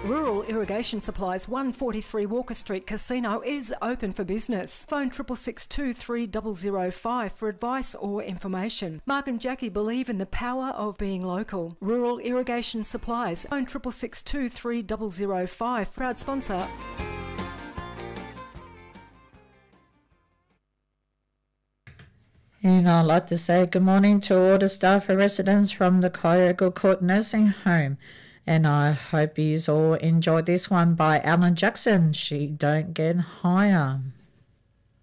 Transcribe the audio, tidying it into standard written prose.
Rural Irrigation Supplies 143 Walker Street Casino is open for business. Phone 666 23005 for advice or information. Mark and Jackie believe in the power of being local. Rural Irrigation Supplies. Phone 666 23005. Proud sponsor. And I'd like to say good morning to all the staff and residents from the Kyogo Court Nursing Home. And I hope you all enjoyed this one by Alan Jackson, She Don't Get Higher.